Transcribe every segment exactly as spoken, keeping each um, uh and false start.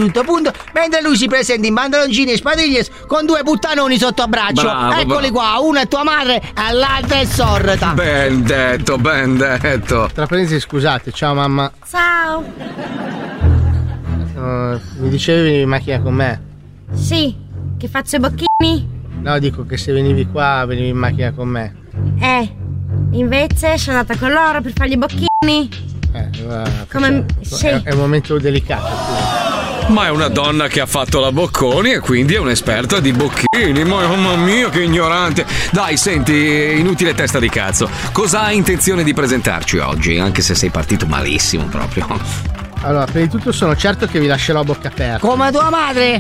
tutto, punto. Mentre lui si presenta in pantaloncini e spadiglie con due puttanoni sotto braccio. Bravo, Eccoli bravo. qua, una è tua madre e l'altra è sorda. Ben detto, ben detto. Tra parentesi, scusate, ciao mamma. Ciao. Uh, mi dicevi venivi in macchina con me? Sì, che faccio i bocchini? No, dico che se venivi qua venivi in macchina con me. Eh, invece sono andata con loro per fargli i bocchini. Eh, allora, Come... facciamo- Sì. è, è un momento delicato. Ma è una donna che ha fatto la Bocconi e quindi è un'esperta di bocchini. Ma mamma mia, che ignorante. Dai, senti, inutile testa di cazzo. Cosa hai intenzione di presentarci oggi? Anche se sei partito malissimo proprio. Allora, prima di tutto sono certo che vi lascerò a bocca aperta. Come tua madre?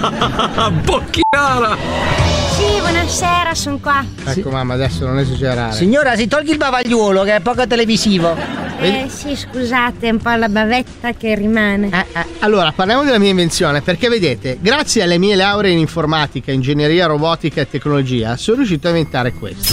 Bocchinara! Sì, buonasera, sono qua. Ecco mamma, adesso non esagerare. Signora, si tolghi il bavagliuolo che è poco televisivo. Eh sì, scusate, è un po' la bavetta che rimane. Eh, eh. Allora, parliamo della mia invenzione, perché vedete, grazie alle mie lauree in informatica, ingegneria, robotica e tecnologia, sono riuscito a inventare questo.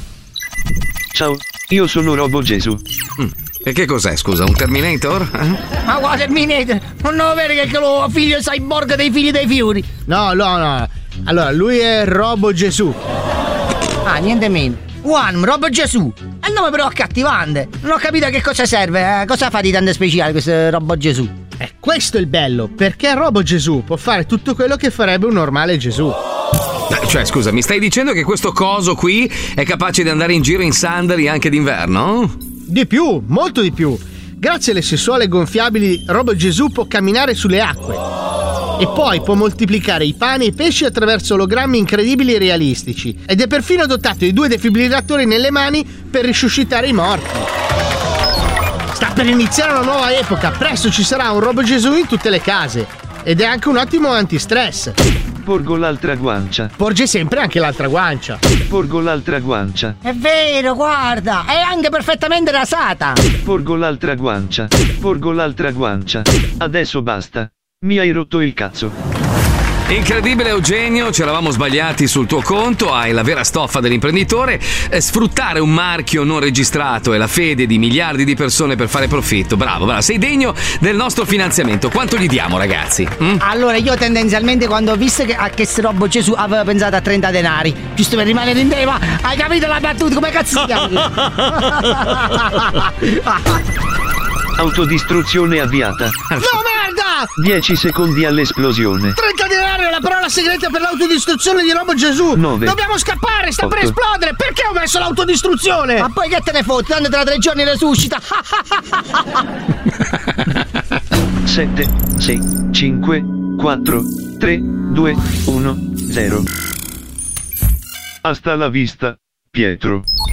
Ciao, io sono Robo Gesù. Mm. E che cos'è, scusa, un Terminator? Eh? Ma guarda Terminator, non devo vedere che è lo figlio cyborg dei figli dei fiori. No, no, no. Allora, lui è Robo Gesù. Ah, niente meno. One, Robo Gesù. È il nome però accattivante. Non ho capito a che cosa serve. Eh? Cosa fa di tanto speciale questo Robo Gesù? E questo è il bello, perché Robo Gesù può fare tutto quello che farebbe un normale Gesù. Cioè, scusa, mi stai dicendo che questo coso qui è capace di andare in giro in sandali anche d'inverno? Di più, molto di più. Grazie alle sessuole gonfiabili, Robo Gesù può camminare sulle acque. E poi può moltiplicare i pani e i pesci attraverso ologrammi incredibili e realistici. Ed è perfino dotato di due defibrillatori nelle mani per risuscitare i morti. Sta per iniziare una nuova epoca. Presto ci sarà un Robo Gesù in tutte le case. Ed è anche un ottimo antistress. Porgo l'altra guancia. Porge sempre anche l'altra guancia. Porgo l'altra guancia. È vero, guarda, è anche perfettamente rasata. Porgo l'altra guancia. Porgo l'altra guancia. Adesso basta. Mi hai rotto il cazzo. Incredibile Eugenio, ci eravamo sbagliati sul tuo conto, hai la vera stoffa dell'imprenditore. Eh, sfruttare un marchio non registrato e la fede di miliardi di persone per fare profitto. Bravo, bravo, sei degno del nostro finanziamento. Quanto gli diamo, ragazzi? Mm? Allora, io tendenzialmente quando ho visto che a che sto Robo Gesù avevo pensato a trenta denari, giusto per rimanere in tema. Hai capito la battuta? Come cazzo si chiama? Autodistruzione avviata. No, merda! dieci secondi all'esplosione. trenta denari è la parola segreta per l'autodistruzione di Robo Gesù. nove. Dobbiamo scappare, sta per otto. esplodere. Perché ho messo l'autodistruzione? Ma poi che te ne fotti? Tanto tra tre giorni resuscita. sette, sei, cinque, quattro, tre, due, uno, zero. Hasta la vista, Pietro.